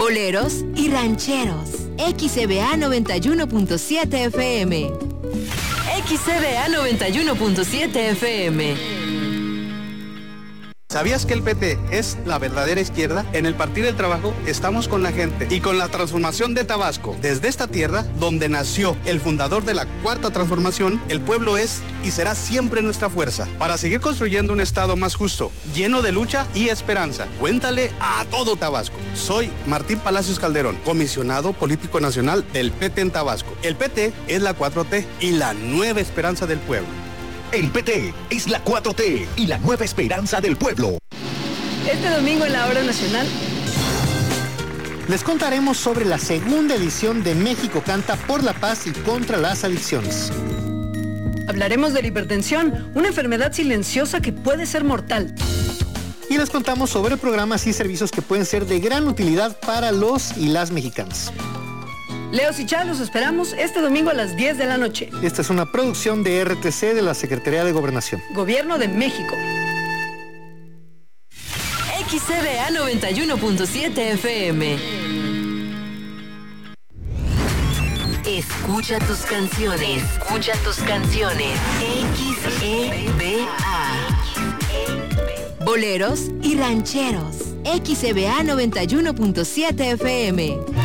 boleros y rancheros. XCBA 91.7 FM. XCBA 91.7 FM. ¿Sabías que el PT es la verdadera izquierda? En el Partido del Trabajo estamos con la gente y con la transformación de Tabasco. Desde esta tierra, donde nació el fundador de la Cuarta Transformación, el pueblo es y será siempre nuestra fuerza para seguir construyendo un Estado más justo, lleno de lucha y esperanza. Cuéntale a todo Tabasco. Soy Martín Palacios Calderón, comisionado político nacional del PT en Tabasco. El PT es la 4T y la nueva esperanza del pueblo. El PT es la 4T y la nueva esperanza del pueblo. Este domingo en la Hora Nacional les contaremos sobre la segunda edición de México Canta por la Paz y contra las adicciones. Hablaremos de la hipertensión, una enfermedad silenciosa que puede ser mortal. Y les contamos sobre programas y servicios que pueden ser de gran utilidad para los y las mexicanas. Leos y Chá, los esperamos este domingo a las 10 de la noche. Esta es una producción de RTC de la Secretaría de Gobernación. Gobierno de México. XCBA 91.7 FM. Escucha tus canciones. Escucha tus canciones. XEBA. Boleros y rancheros. XCBA 91.7 FM.